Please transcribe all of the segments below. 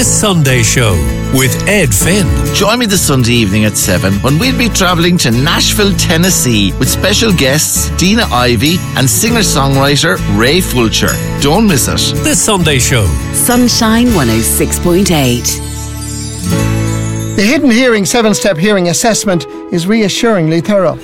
Sunday Show with Ed Finn. Join me this Sunday evening at 7 when we'll be travelling to Nashville, Tennessee with special guests Dina Ivey and singer-songwriter Ray Fulcher. Don't miss it. The Sunday Show. Sunshine 106.8. The Hidden Hearing 7-step hearing assessment is reassuringly thorough.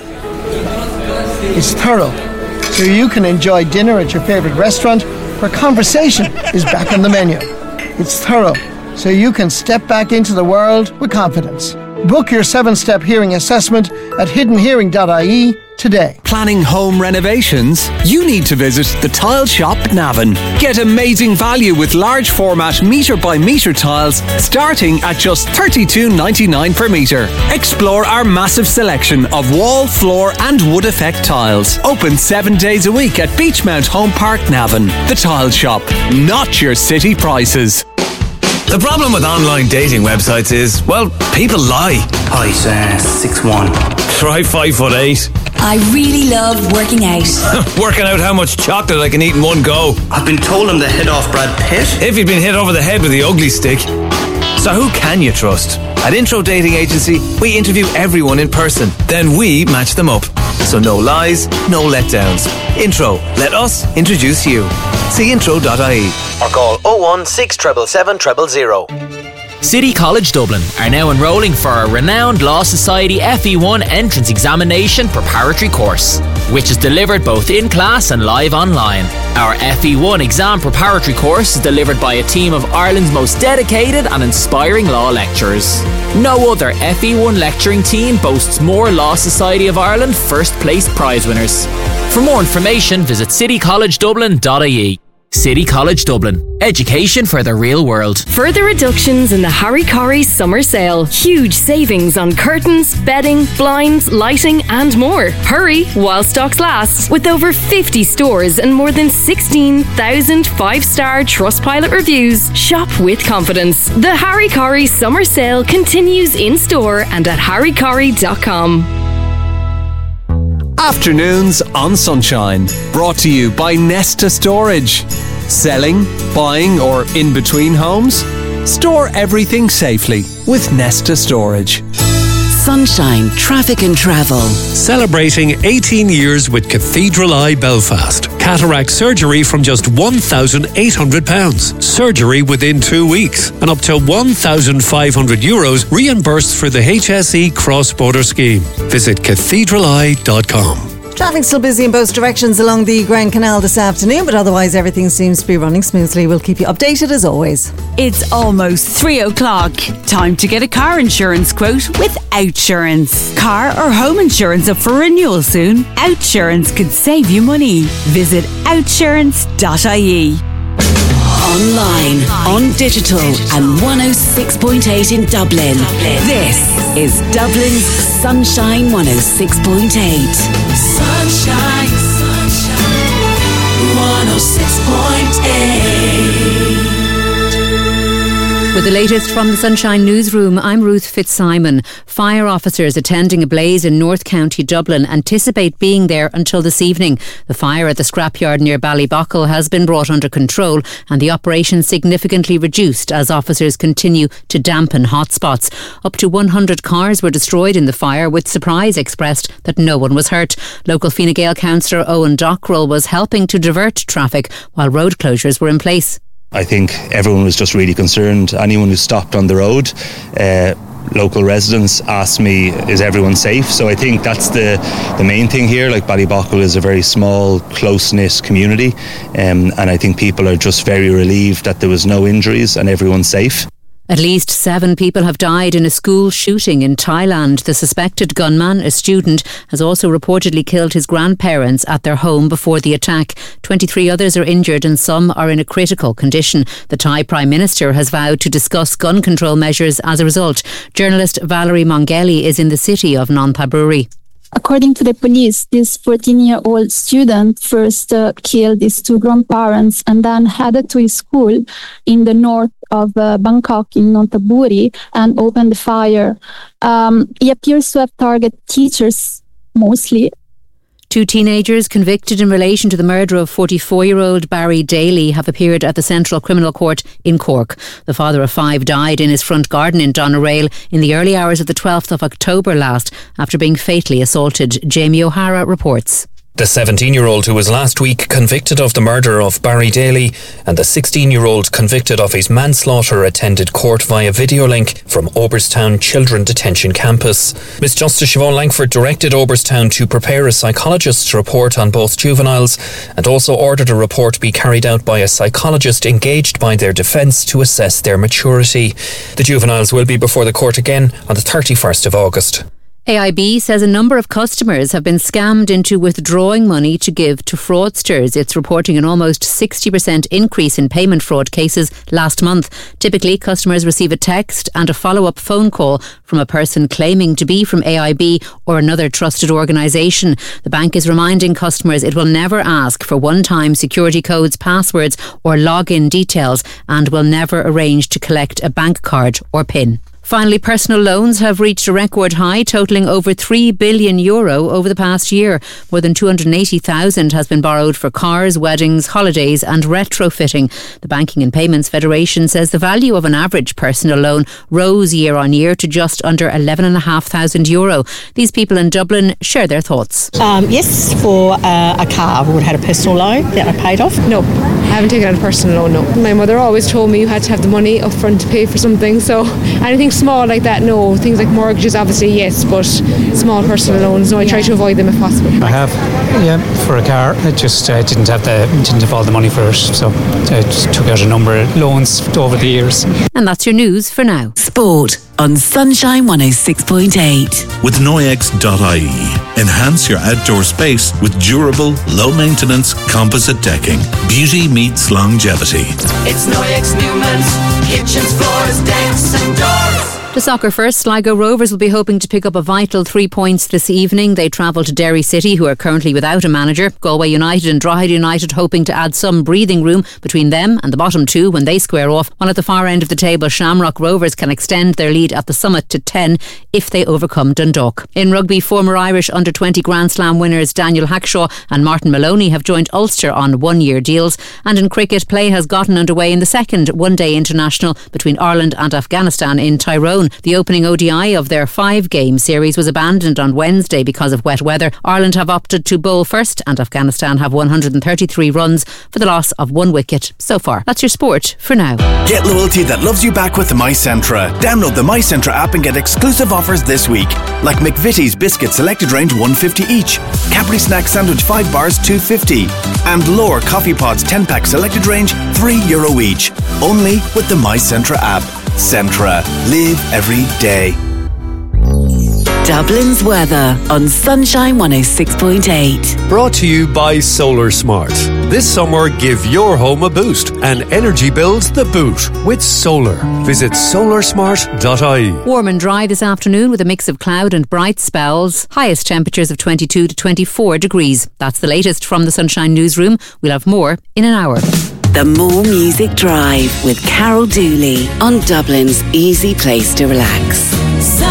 It's thorough, so you can enjoy dinner at your favourite restaurant where conversation is back on the menu. It's thorough, so you can step back into the world with confidence. Book your 7-step hearing assessment at hiddenhearing.ie today. Planning home renovations? You need to visit the Tile Shop Navan. Get amazing value with large format metre by metre tiles starting at just $32.99 per metre. Explore our massive selection of wall, floor and wood effect tiles. Open 7 days a week at Beachmount Home Park, Navan. The Tile Shop, not your city prices. The problem with online dating websites is, well, people lie. Height 6'1". Try 5'8". I really love working out. Working out how much chocolate I can eat in one go. I've been told I'm the hit off Brad Pitt. If you've been hit over the head with the ugly stick. So who can you trust? At Intro Dating Agency, we interview everyone in person. Then we match them up. So no lies, no letdowns. Intro, let us introduce you. See intro.ie or call 01677 000. City College Dublin are now enrolling for a renowned Law Society FE1 entrance examination preparatory course, which is delivered both in class and live online. Our FE1 exam preparatory course is delivered by a team of Ireland's most dedicated and inspiring law lecturers. No other FE1 lecturing team boasts more Law Society of Ireland first place prize winners. For more information, visit citycollegedublin.ie. City College Dublin. Education for the real world. Further reductions in the Harry Corrie summer sale. Huge savings on curtains, bedding, blinds, lighting and more. Hurry while stocks last. With over 50 stores and more than 16,000 5-star Trustpilot reviews. Shop with confidence. The Harry Corrie summer sale continues in store and at harrycorrie.com. Afternoons on Sunshine, brought to you by Nesta Storage. Selling, buying or in between homes? Store everything safely with Nesta Storage. Sunshine Traffic and Travel. Celebrating 18 years with Cathedral Eye Belfast. Cataract surgery from just £1,800. Surgery within 2 weeks. And up to €1,500 reimbursed for the HSE cross-border scheme. Visit cathedraleye.com. Traffic still busy in both directions along the Grand Canal this afternoon, but otherwise everything seems to be running smoothly. We'll keep you updated as always. It's almost 3 o'clock. Time to get a car insurance quote with Outsurance. Car or home insurance up for renewal soon? Outsurance could save you money. Visit outsurance.ie. Online, on digital and 106.8 in Dublin. This is Dublin's Sunshine 106.8. Sunshine, 106.8. With the latest from the Sunshine Newsroom, I'm Ruth Fitzsimon. Fire officers attending a blaze in North County Dublin anticipate being there until this evening. The fire at the scrapyard near Ballybockle has been brought under control and the operation significantly reduced as officers continue to dampen hotspots. Up to 100 cars were destroyed in the fire, with surprise expressed that no one was hurt. Local Fine Gael councillor Owen Dockrell was helping to divert traffic while road closures were in place. I think everyone was just really concerned. Anyone who stopped on the road, local residents asked me, is everyone safe? So I think that's the main thing here. Like, Ballybockle is a very small, close-knit community, and I think people are just very relieved that there was no injuries and everyone's safe. At least 7 people have died in a school shooting in Thailand. The suspected gunman, a student, has also reportedly killed his grandparents at their home before the attack. 23 others are injured and some are in a critical condition. The Thai Prime Minister has vowed to discuss gun control measures as a result. Journalist Valerie Mongeli is in the city of Nonthaburi. According to the police, this 14-year-old student first killed his 2 grandparents and then headed to his school in the north of Bangkok in Nonthaburi and opened the fire. He appears to have targeted teachers mostly. Two teenagers convicted in relation to the murder of 44-year-old Barry Daly have appeared at the Central Criminal Court in Cork. The father of 5 died in his front garden in Doneraile in the early hours of the 12th of October last after being fatally assaulted. Jamie O'Hara reports. The 17-year-old who was last week convicted of the murder of Barry Daly and the 16-year-old convicted of his manslaughter attended court via video link from Oberstown Children Detention Campus. Miss Justice Siobhan Langford directed Oberstown to prepare a psychologist's report on both juveniles and also ordered a report be carried out by a psychologist engaged by their defence to assess their maturity. The juveniles will be before the court again on the 31st of August. AIB says a number of customers have been scammed into withdrawing money to give to fraudsters. It's reporting an almost 60% increase in payment fraud cases last month. Typically, customers receive a text and a follow-up phone call from a person claiming to be from AIB or another trusted organisation. The bank is reminding customers it will never ask for one-time security codes, passwords or login details and will never arrange to collect a bank card or PIN. Finally, personal loans have reached a record high, totalling over €3 billion over the past year. More than 280,000 has been borrowed for cars, weddings, holidays and retrofitting. The Banking and Payments Federation says the value of an average personal loan rose year on year to just under €11,500. These people in Dublin share their thoughts. Yes, for a car. We would have had a personal loan that I paid off. No, I haven't taken out a personal loan, no. My mother always told me you had to have the money up front to pay for something, so anything small like that, no. Things like mortgages, obviously, yes, but small personal loans, no, I try to avoid them if possible. I have, yeah, for a car. I just didn't have all the money for it, so I just took out a number of loans over the years. And that's your news for now. Sport on Sunshine 106.8. With Noyex.ie. Enhance your outdoor space with durable, low-maintenance composite decking. Beauty meets longevity. It's Noyex Newman's kitchens, floors, decks and doors. To soccer first, Sligo Rovers will be hoping to pick up a vital 3 points this evening. They travel to Derry City, who are currently without a manager. Galway United and Drogheda United hoping to add some breathing room between them and the bottom two when they square off. While at the far end of the table, Shamrock Rovers can extend their lead at the summit to 10 if they overcome Dundalk. In rugby, former Irish under-20 Grand Slam winners Daniel Hackshaw and Martin Maloney have joined Ulster on one-year deals. And in cricket, play has gotten underway in the second one-day international between Ireland and Afghanistan in Tyrone. The opening ODI of their 5-game series was abandoned on Wednesday because of wet weather. Ireland have opted to bowl first and Afghanistan have 133 runs for the loss of 1 wicket so far. That's your sport for now. Get loyalty that loves you back with the MyCentra. Download the MyCentra app and get exclusive offers this week. Like McVitie's biscuit selected range $1.50 each. Cadbury Snack Sandwich 5 bars $2.50. And Lower Coffee Pods 10-pack selected range €3 each. Only with the MyCentra app. Centra. Live every day. Dublin's weather on Sunshine 106.8. Brought to you by Solar Smart. This summer, give your home a boost and energy bills the boot with solar. Visit solarsmart.ie. Warm and dry this afternoon with a mix of cloud and bright spells. Highest temperatures of 22 to 24 degrees. That's the latest from the Sunshine Newsroom. We'll have more in an hour. The More Music Drive with Carol Dooley on Dublin's easy place to relax.